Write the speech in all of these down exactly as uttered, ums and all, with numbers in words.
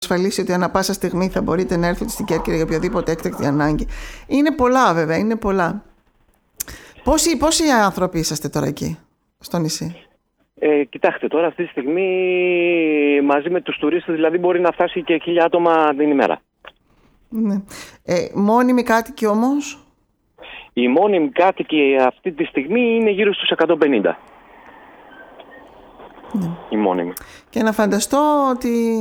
ασφαλίσει ότι ανά πάσα στιγμή θα μπορείτε να έρθετε στην Κέρκυρα για οποιαδήποτε έκτακτη ανάγκη. Είναι πολλά βέβαια, είναι πολλά. Πόσοι, πόσοι άνθρωποι είσαστε τώρα εκεί, στο νησί? Ε, κοιτάξτε, τώρα αυτή τη στιγμή μαζί με τους τουρίστες δηλαδή μπορεί να φτάσει και χίλια άτομα την ημέρα. Ναι. Ε, μόνιμοι κάτοικοι όμως? Οι μόνιμοι κάτοικοι αυτή τη στιγμή είναι γύρω στους εκατόν πενήντα. Ναι. Οι μόνιμοι. Και να φανταστώ ότι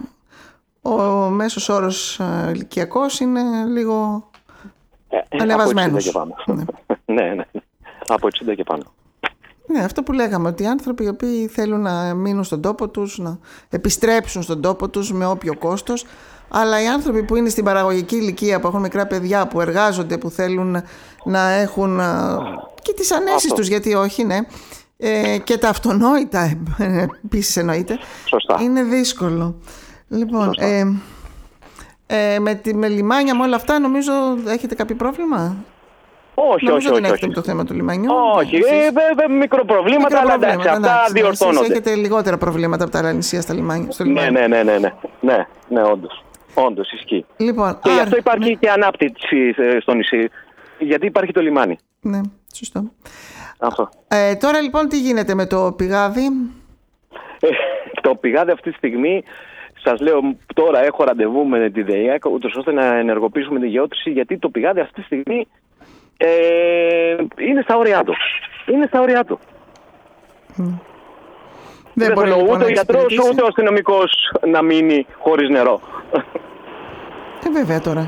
ο μέσος όρος ηλικιακός είναι λίγο ε, ανεβασμένος. Από εξήντα και πάνω. Ναι. ναι, ναι. Από εξήντα και πάνω. Ναι, αυτό που λέγαμε, ότι οι άνθρωποι οι οποίοι θέλουν να μείνουν στον τόπο τους, να επιστρέψουν στον τόπο τους με όποιο κόστος, αλλά οι άνθρωποι που είναι στην παραγωγική ηλικία, που έχουν μικρά παιδιά, που εργάζονται, που θέλουν να έχουν και τις ανέσεις τους, γιατί όχι, ναι, ε, και τα αυτονόητα επίσης εννοείται. Σωστά. Είναι δύσκολο. Λοιπόν, ε, ε, με, τη, με λιμάνια, με όλα αυτά, νομίζω έχετε κάποιο πρόβλημα? Όχι, νομίζω όχι, δεν όχι. έχετε όχι. το θέμα του λιμανιού. Όχι, ε, ε, μικροπροβλήματα, αλλά εντάξει, αυτά διορθώνονται. Εσείς έχετε λιγότερα προβλήματα από τα άλλα νησιά στα λιμάνια, στο λιμάνι. Ναι, ναι, ναι, ναι, ναι, ναι, όντως, όντως ισχύει. Λοιπόν, και άρα, γι' αυτό υπάρχει ναι. και ανάπτυξη στο νησί, γιατί υπάρχει το λιμάνι. Ναι, σωστό. Αυτό. Ε, τώρα λοιπόν τι γίνεται με το πηγάδι? Ε, το πηγάδι αυτή τη στιγμή, σας λέω τώρα έχω ραντεβού με τη ΔΕΙΑΚ, ούτως ώστε να ενεργοποιήσουμε τη γεώτρηση, γιατί το πηγάδι αυτή τη στιγμή ε, είναι στα όρια του. Είναι στα όρια του. Mm. Δεν, Δεν μπορεί θέλω λοιπόν ούτε ο γιατρός ούτε ο αστυνομικός να μείνει χωρίς νερό. Ε, βέβαια τώρα.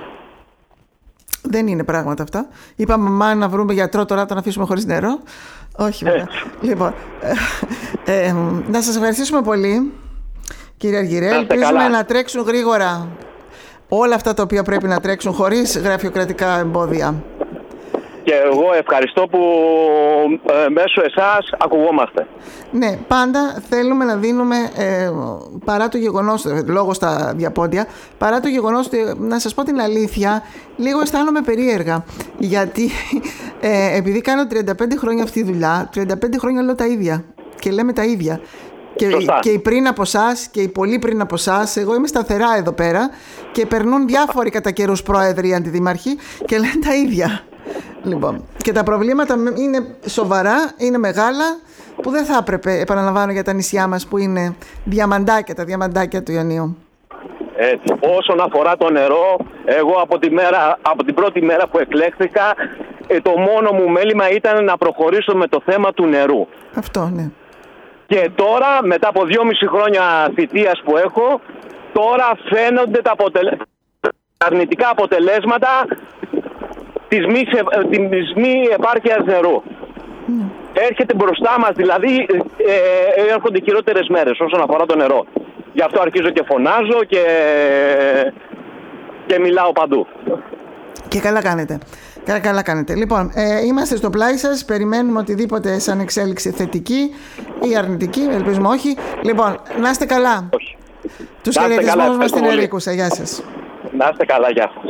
Δεν είναι πράγματα αυτά. Είπαμε μα να βρούμε γιατρό, τώρα τον αφήσουμε χωρίς νερό. Όχι βέβαια. λοιπόν, ε, ε, να σας ευχαριστήσουμε πολύ, κύριε Αργυρέ. Ελπίζουμε να τρέξουν γρήγορα όλα αυτά τα οποία πρέπει να τρέξουν χωρίς γραφειοκρατικά εμπόδια. Και εγώ ευχαριστώ που ε, μέσω εσάς ακουγόμαστε. Ναι, πάντα θέλουμε να δίνουμε, ε, παρά το γεγονός, λόγω στα διαπόντια, παρά το γεγονός, να σας πω την αλήθεια, λίγο αισθάνομαι περίεργα. Γιατί ε, επειδή κάνω τριάντα πέντε χρόνια αυτή τη δουλειά, τριάντα πέντε χρόνια λέω τα ίδια και λέμε τα ίδια. Και, και οι πριν από εσάς και οι πολύ πριν από εσάς, εγώ είμαι σταθερά εδώ πέρα και περνούν διάφοροι κατά καιρούς πρόεδροι, αντιδήμαρχοι και λένε τα ίδια. Λοιπόν, και τα προβλήματα είναι σοβαρά, είναι μεγάλα, που δεν θα έπρεπε, επαναλαμβάνω, για τα νησιά μας που είναι διαμαντάκια, τα διαμαντάκια του Ιωνίου. Έτσι. Όσον αφορά το νερό, εγώ από, τη μέρα, από την πρώτη μέρα που εκλέχθηκα, το μόνο μου μέλημα ήταν να προχωρήσω με το θέμα του νερού. Αυτό, ναι. Και τώρα, μετά από δυόμιση χρόνια θητείας που έχω, τώρα φαίνονται τα αποτελε... αρνητικά αποτελέσματα της μη, της μη επάρκειας νερού. Mm. Έρχεται μπροστά μας, δηλαδή ε, έρχονται χειρότερες μέρες όσον αφορά το νερό. Γι' αυτό αρχίζω και φωνάζω και, και μιλάω παντού. Και καλά κάνετε. Καλά, καλά κάνετε. Λοιπόν, ε, είμαστε στο πλάι σας. Περιμένουμε οτιδήποτε σαν εξέλιξη θετική ή αρνητική. Ελπίζουμε όχι. Λοιπόν, να είστε καλά. Όχι. Τους χαιρετισμούς μας στην Ερίκουσα. Γεια σας. Να είστε καλά, γεια.